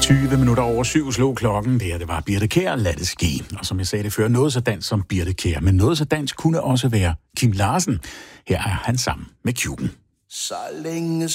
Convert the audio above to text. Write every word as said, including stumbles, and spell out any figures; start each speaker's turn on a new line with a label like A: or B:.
A: tyve minutter over syv slog klokken. Det her, det var Birthe Kjær, lad det ske. Og som jeg sagde det før, noget så dansk som Birthe Kjær. Men noget så dansk kunne også være Kim Larsen. Her er han sammen med Cuben.
B: Så længe